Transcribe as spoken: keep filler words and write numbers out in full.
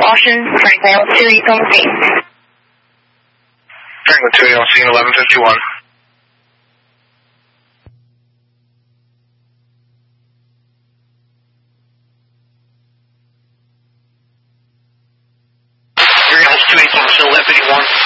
Ocean, Franklin two eight on the scene. Franklin two eight on scene, eleven fifty-one. two eight on scene, eleven fifty-one.